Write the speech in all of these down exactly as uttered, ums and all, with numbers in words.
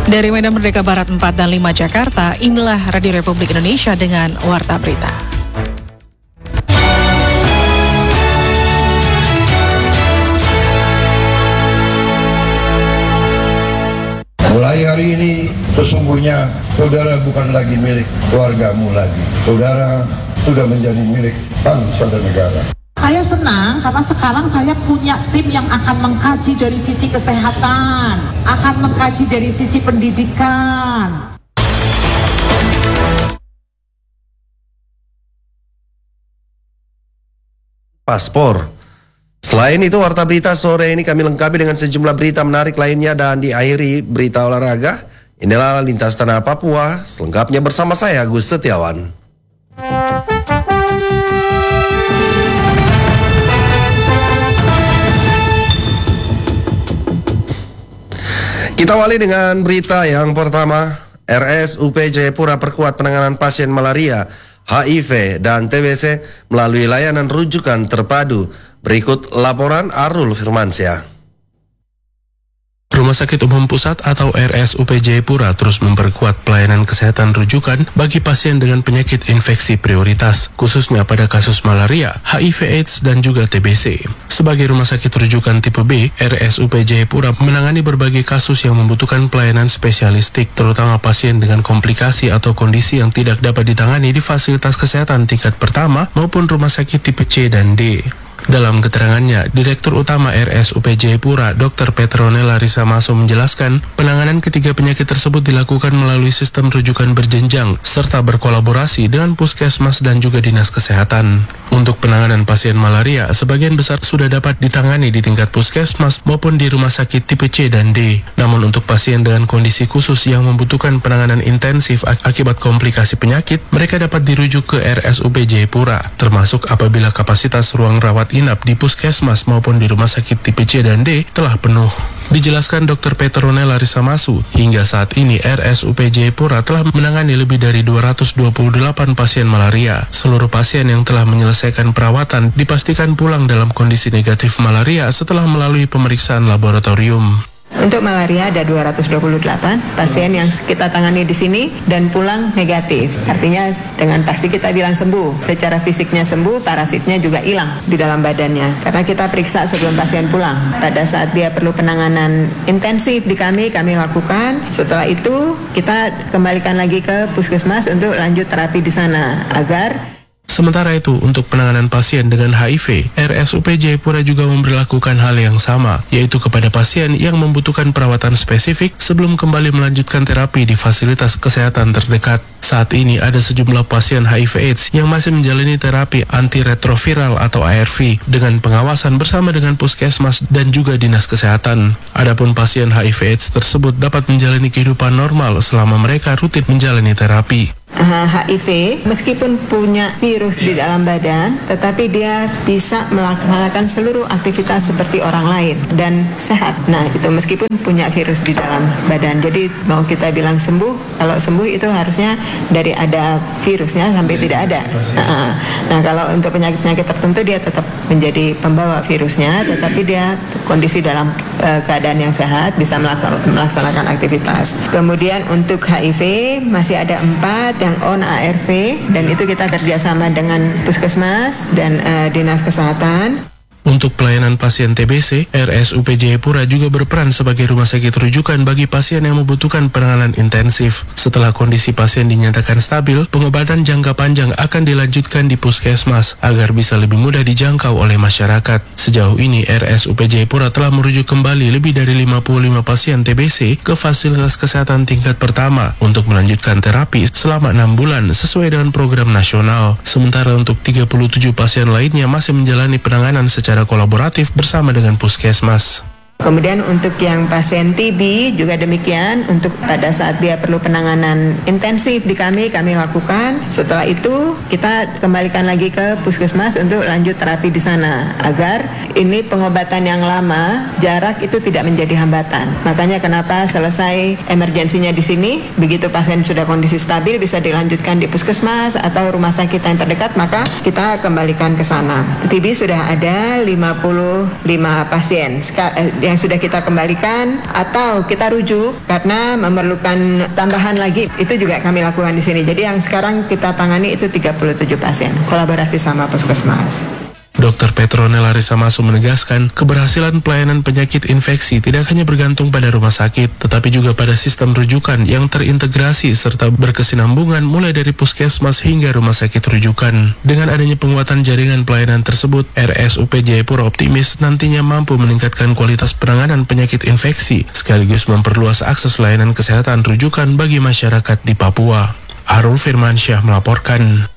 Dari Medan Merdeka Barat empat dan lima Jakarta, inilah Radio Republik Indonesia dengan Warta Berita. Mulai hari ini sesungguhnya saudara bukan lagi milik keluargamu lagi. Saudara sudah menjadi milik bangsa dan negara. Saya senang karena sekarang saya punya tim yang akan mengkaji dari sisi kesehatan, akan mengkaji dari sisi pendidikan. Paspor. Selain itu, Warta Berita sore ini kami lengkapi dengan sejumlah berita menarik lainnya dan diakhiri berita olahraga. Inilah Lintas Tanah Papua, selengkapnya bersama saya, Agus Setiawan. Kita awali dengan berita yang pertama. R S U P Jayapura perkuat penanganan pasien malaria, H I V, dan T B C melalui layanan rujukan terpadu. Berikut laporan Arul Firmansyah. Rumah Sakit Umum Pusat atau R S U P Jayapura terus memperkuat pelayanan kesehatan rujukan bagi pasien dengan penyakit infeksi prioritas, khususnya pada kasus malaria, H I V AIDS, dan juga T B C. Sebagai rumah sakit rujukan tipe B, R S U P Jayapura menangani berbagai kasus yang membutuhkan pelayanan spesialistik, terutama pasien dengan komplikasi atau kondisi yang tidak dapat ditangani di fasilitas kesehatan tingkat pertama maupun rumah sakit tipe C dan D. Dalam keterangannya, Direktur Utama R S U P Jayapura, Doktor Petronella Risamaso menjelaskan, penanganan ketiga penyakit tersebut dilakukan melalui sistem rujukan berjenjang, serta berkolaborasi dengan puskesmas dan juga dinas kesehatan. Untuk penanganan pasien malaria, sebagian besar sudah dapat ditangani di tingkat puskesmas maupun di rumah sakit tipe C dan D. Namun untuk pasien dengan kondisi khusus yang membutuhkan penanganan intensif ak- akibat komplikasi penyakit, mereka dapat dirujuk ke R S U P Jayapura, termasuk apabila kapasitas ruang rawat inap di puskesmas maupun di rumah sakit tipe C dan D telah penuh. Dijelaskan Doktor Petronella Risamasu, hingga saat ini R S U P Jayapura telah menangani lebih dari dua ratus dua puluh delapan pasien malaria. Seluruh pasien yang telah menyelesaikan perawatan dipastikan pulang dalam kondisi negatif malaria setelah melalui pemeriksaan laboratorium. Untuk malaria ada dua ratus dua puluh delapan pasien yang kita tangani di sini dan pulang negatif. Artinya dengan pasti kita bilang sembuh. Secara fisiknya sembuh, parasitnya juga hilang di dalam badannya. Karena kita periksa sebelum pasien pulang. Pada saat dia perlu penanganan intensif di kami, kami lakukan. Setelah itu kita kembalikan lagi ke puskesmas untuk lanjut terapi di sana agar. Sementara itu, untuk penanganan pasien dengan H I V, R S U P Jayapura juga memberlakukan hal yang sama, yaitu kepada pasien yang membutuhkan perawatan spesifik sebelum kembali melanjutkan terapi di fasilitas kesehatan terdekat. Saat ini ada sejumlah pasien H I V AIDS yang masih menjalani terapi antiretroviral atau A R V dengan pengawasan bersama dengan puskesmas dan juga dinas kesehatan. Adapun pasien H I V AIDS tersebut dapat menjalani kehidupan normal selama mereka rutin menjalani terapi. H I V meskipun punya virus di dalam badan, tetapi dia bisa melaksanakan seluruh aktivitas seperti orang lain dan sehat. Nah, itu meskipun punya virus di dalam badan. Jadi mau kita bilang sembuh, kalau sembuh itu harusnya dari ada virusnya sampai tidak ada. Nah, nah kalau untuk penyakit-penyakit tertentu dia tetap menjadi pembawa virusnya, tetapi dia kondisi dalam uh, keadaan yang sehat, bisa melaksanakan aktivitas. Kemudian untuk H I V masih ada empat yang on A R V, dan itu kita kerjasama dengan puskesmas dan uh, dinas kesehatan. Untuk pelayanan pasien T B C, R S U P Jayapura juga berperan sebagai rumah sakit rujukan bagi pasien yang membutuhkan penanganan intensif. Setelah kondisi pasien dinyatakan stabil, pengobatan jangka panjang akan dilanjutkan di puskesmas agar bisa lebih mudah dijangkau oleh masyarakat. Sejauh ini, R S U P Jayapura telah merujuk kembali lebih dari lima puluh lima pasien T B C ke fasilitas kesehatan tingkat pertama untuk melanjutkan terapi selama enam bulan sesuai dengan program nasional. Sementara untuk tiga puluh tujuh pasien lainnya masih menjalani penanganan secara kolaboratif bersama dengan puskesmas. Kemudian untuk yang pasien T B juga demikian, untuk pada saat dia perlu penanganan intensif di kami, kami lakukan. Setelah itu kita kembalikan lagi ke puskesmas untuk lanjut terapi di sana agar ini pengobatan yang lama, jarak itu tidak menjadi hambatan. Makanya kenapa selesai emergensinya di sini, begitu pasien sudah kondisi stabil bisa dilanjutkan di puskesmas atau rumah sakit yang terdekat, maka kita kembalikan ke sana. T B sudah ada lima puluh lima pasien. Ska- yang sudah kita kembalikan atau kita rujuk karena memerlukan tambahan lagi, itu juga kami lakukan di sini. Jadi yang sekarang kita tangani itu tiga puluh tujuh pasien, kolaborasi sama puskesmas. Dokter Petronella Risamasu menegaskan, keberhasilan pelayanan penyakit infeksi tidak hanya bergantung pada rumah sakit, tetapi juga pada sistem rujukan yang terintegrasi serta berkesinambungan mulai dari puskesmas hingga rumah sakit rujukan. Dengan adanya penguatan jaringan pelayanan tersebut, R S U P Jayapura optimis nantinya mampu meningkatkan kualitas penanganan penyakit infeksi, sekaligus memperluas akses layanan kesehatan rujukan bagi masyarakat di Papua. Arul Firmansyah melaporkan.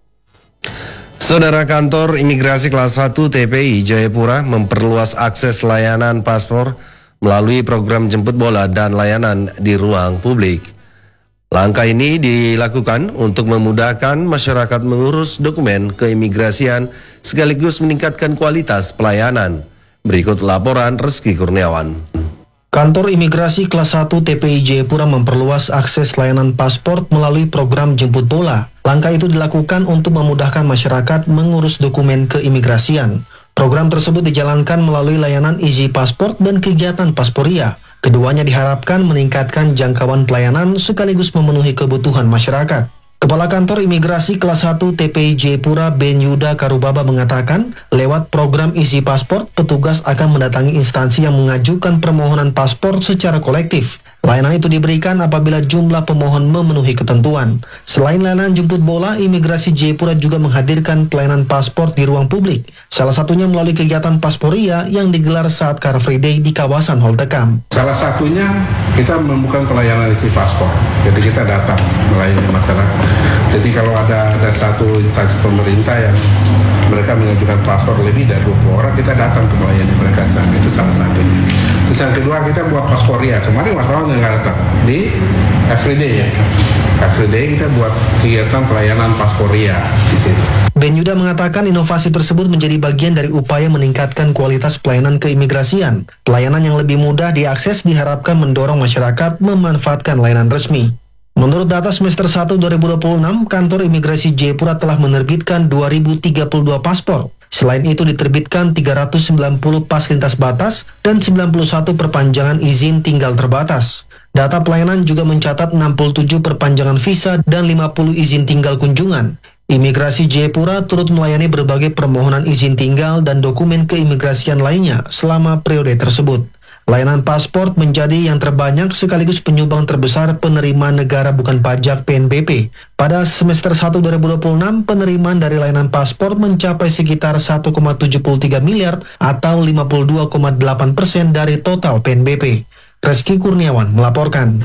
Saudara, kantor imigrasi kelas satu T P I Jayapura memperluas akses layanan paspor melalui program jemput bola dan layanan di ruang publik. Langkah ini dilakukan untuk memudahkan masyarakat mengurus dokumen keimigrasian sekaligus meningkatkan kualitas pelayanan. Berikut laporan Reski Kurniawan. Kantor imigrasi kelas satu T P I Jayapura memperluas akses layanan paspor melalui program jemput bola. Langkah itu dilakukan untuk memudahkan masyarakat mengurus dokumen keimigrasian. Program tersebut dijalankan melalui layanan Easy Passport dan kegiatan Pasporia. Keduanya diharapkan meningkatkan jangkauan pelayanan sekaligus memenuhi kebutuhan masyarakat. Kepala Kantor Imigrasi Kelas satu T P I Jayapura Ben Yuda Karubaba mengatakan, lewat program Easy Passport, petugas akan mendatangi instansi yang mengajukan permohonan paspor secara kolektif. Layanan itu diberikan apabila jumlah pemohon memenuhi ketentuan. Selain layanan jemput bola, Imigrasi Jayapura juga menghadirkan pelayanan paspor di ruang publik. Salah satunya melalui kegiatan Pasporia yang digelar saat Car Free Day di kawasan Holtekam. Salah satunya kita membuka pelayanan isi paspor. Jadi kita datang melayani masyarakat. Jadi kalau ada ada satu instansi pemerintah yang mereka mengajukan paspor lebih dari dua puluh orang, kita datang ke melayani mereka. Nah, itu salah satunya. Terus yang kedua, kita buat Pasporia. Kemarin wartawan yang nggak datang di Everyday ya. Everyday kita buat kegiatan pelayanan Pasporia di situ. Ben Yuda mengatakan inovasi tersebut menjadi bagian dari upaya meningkatkan kualitas pelayanan keimigrasian. Pelayanan yang lebih mudah diakses diharapkan mendorong masyarakat memanfaatkan layanan resmi. Menurut data semester satu dua ribu dua puluh enam, Kantor Imigrasi Jayapura telah menerbitkan dua ribu tiga puluh dua paspor. Selain itu diterbitkan tiga ratus sembilan puluh pas lintas batas dan sembilan puluh satu perpanjangan izin tinggal terbatas. Data pelayanan juga mencatat enam puluh tujuh perpanjangan visa dan lima puluh izin tinggal kunjungan. Imigrasi Jayapura turut melayani berbagai permohonan izin tinggal dan dokumen keimigrasian lainnya selama periode tersebut. Layanan paspor menjadi yang terbanyak sekaligus penyumbang terbesar penerimaan negara bukan pajak P N B P. Pada semester satu dua ribu dua puluh enam, penerimaan dari layanan paspor mencapai sekitar satu koma tujuh tiga miliar atau lima puluh dua koma delapan persen dari total P N B P. Reski Kurniawan melaporkan.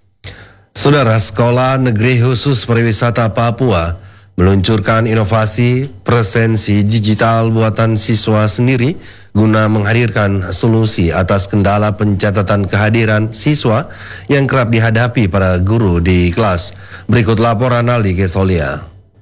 Saudara, Sekolah Negeri Khusus Pariwisata Papua meluncurkan inovasi presensi digital buatan siswa sendiri guna menghadirkan solusi atas kendala pencatatan kehadiran siswa yang kerap dihadapi para guru di kelas. Berikut laporan Aldi Kesolia.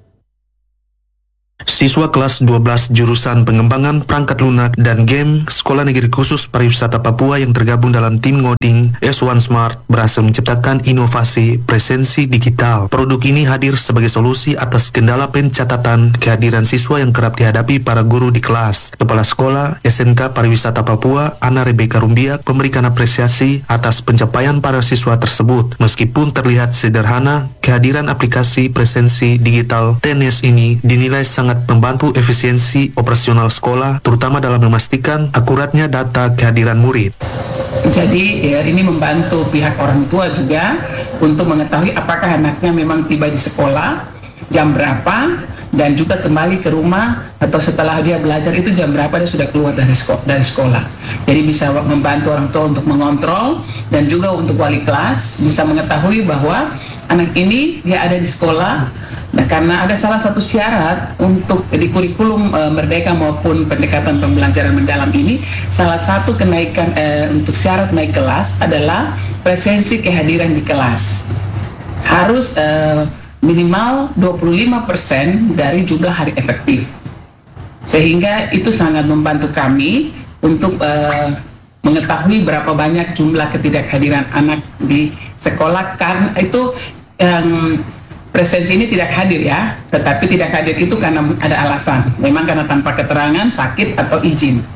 Siswa kelas dua belas jurusan pengembangan perangkat lunak dan game Sekolah Negeri Khusus Pariwisata Papua yang tergabung dalam tim ngoding S satu Smart berhasil menciptakan inovasi presensi digital. Produk ini hadir sebagai solusi atas kendala pencatatan kehadiran siswa yang kerap dihadapi para guru di kelas. Kepala Sekolah S M K Pariwisata Papua, Ana Rebeka Rumbiak, memberikan apresiasi atas pencapaian para siswa tersebut. Meskipun terlihat sederhana, kehadiran aplikasi presensi digital T N S ini dinilai sangat membantu efisiensi operasional sekolah, terutama dalam memastikan akuratnya data kehadiran murid. Jadi ya, ini membantu pihak orang tua juga untuk mengetahui apakah anaknya memang tiba di sekolah, jam berapa, dan juga kembali ke rumah atau setelah dia belajar itu jam berapa dia sudah keluar dari sekolah. Dari sekolah. Jadi bisa membantu orang tua untuk mengontrol dan juga untuk wali kelas bisa mengetahui bahwa anak ini dia ada di sekolah. Nah, karena ada salah satu syarat untuk di kurikulum e, Merdeka maupun pendekatan pembelajaran mendalam ini, salah satu kenaikan e, untuk syarat naik kelas adalah presensi kehadiran di kelas. Harus e, minimal dua puluh lima persen dari jumlah hari efektif. Sehingga itu sangat membantu kami untuk e, mengetahui berapa banyak jumlah ketidakhadiran anak di sekolah, karena itu yang presensi ini tidak hadir ya, tetapi tidak hadir itu karena ada alasan, memang karena tanpa keterangan, sakit atau izin.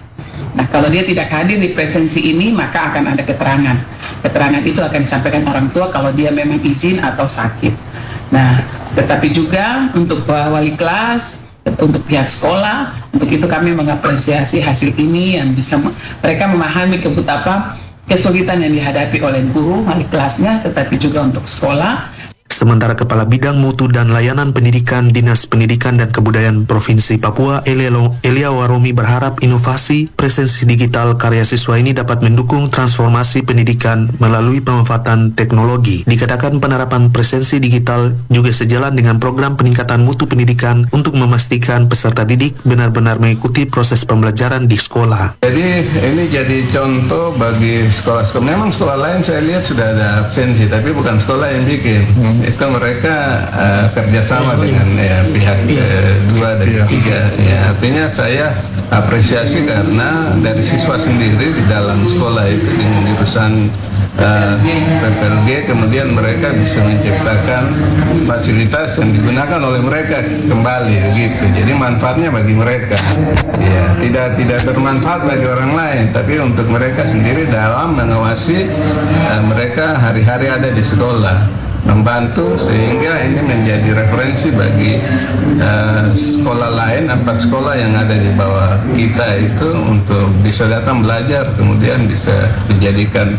Nah, kalau dia tidak hadir di presensi ini, maka akan ada keterangan. Keterangan itu akan disampaikan orang tua kalau dia memang izin atau sakit. Nah, tetapi juga untuk wali kelas, untuk pihak sekolah, untuk itu kami mengapresiasi hasil ini yang bisa mereka memahami kebutuhan apa kesulitan yang dihadapi oleh guru, wali kelasnya, tetapi juga untuk sekolah. Sementara Kepala Bidang Mutu dan Layanan Pendidikan Dinas Pendidikan dan Kebudayaan Provinsi Papua, Elia Waromi, berharap inovasi presensi digital karya siswa ini dapat mendukung transformasi pendidikan melalui pemanfaatan teknologi. Dikatakan penerapan presensi digital juga sejalan dengan program peningkatan mutu pendidikan untuk memastikan peserta didik benar-benar mengikuti proses pembelajaran di sekolah. Jadi ini jadi contoh bagi sekolah-sekolah. Memang sekolah lain saya lihat sudah ada absensi, tapi bukan sekolah yang bikin. Hmm. Itu mereka uh, kerjasama dengan ya, pihak uh, dua dan tiga. Ya, artinya saya apresiasi karena dari siswa sendiri di dalam sekolah itu dengan jurusan uh, P P L G, kemudian mereka bisa menciptakan fasilitas yang digunakan oleh mereka kembali, gitu. Jadi manfaatnya bagi mereka. Ya, tidak tidak bermanfaat bagi orang lain, tapi untuk mereka sendiri dalam mengawasi uh, mereka hari-hari ada di sekolah, membantu sehingga ini menjadi referensi bagi uh, sekolah lain, empat sekolah yang ada di bawah kita itu untuk bisa datang belajar, kemudian bisa dijadikan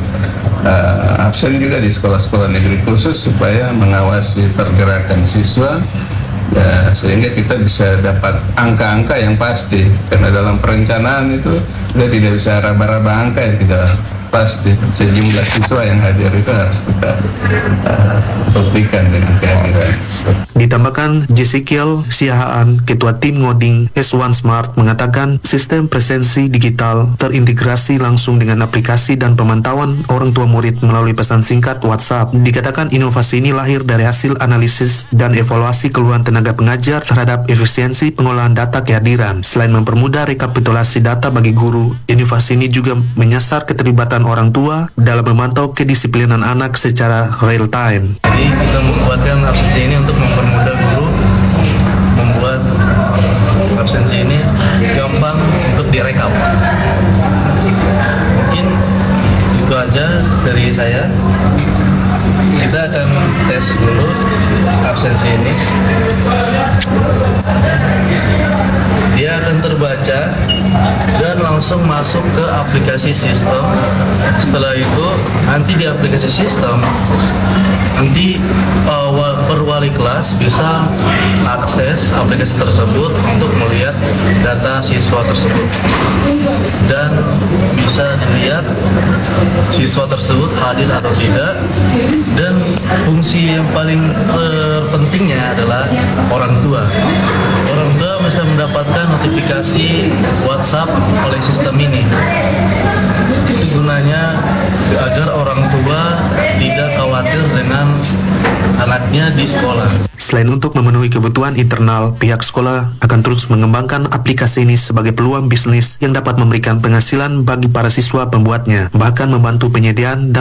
uh, absen juga di sekolah-sekolah negeri khusus supaya mengawasi pergerakan siswa. Ya, sehingga kita bisa dapat angka-angka yang pasti, karena dalam perencanaan itu kita tidak bisa raba-raba angka yang tidak pasti. Sejumlah siswa yang hadir itu harus kita uh, buktikan dengan kehadiran. Ditambahkan, Jesekiel Siahaan, Ketua Tim Ngoding S satu Smart, mengatakan sistem presensi digital terintegrasi langsung dengan aplikasi dan pemantauan orang tua murid melalui pesan singkat WhatsApp. Dikatakan inovasi ini lahir dari hasil analisis dan evaluasi keluhan tenaga pengajar terhadap efisiensi pengolahan data kehadiran. Selain mempermudah rekapitulasi data bagi guru, inovasi ini juga menyasar keterlibatan orang tua dalam memantau kedisiplinan anak secara real time. Jadi kita membuatkan absensi ini untuk mempermudah guru, membuat absensi ini gampang untuk direkap. Mungkin itu aja dari saya. Kita akan tes dulu absensi ini. Dia akan terbaca dan langsung masuk ke aplikasi sistem. Setelah itu nanti di aplikasi sistem nanti uh, per wali kelas bisa akses aplikasi tersebut untuk melihat data siswa tersebut dan bisa dilihat siswa tersebut hadir atau tidak. Dan fungsi yang paling terpentingnya adalah orang tua. Orang tua bisa mendapatkan notifikasi WhatsApp oleh sistem ini. Itu gunanya agar orang tua tidak khawatir dengan anaknya di sekolah. Selain untuk memenuhi kebutuhan internal, pihak sekolah akan terus mengembangkan aplikasi ini sebagai peluang bisnis yang dapat memberikan penghasilan bagi para siswa pembuatnya, bahkan membantu penyediaan dan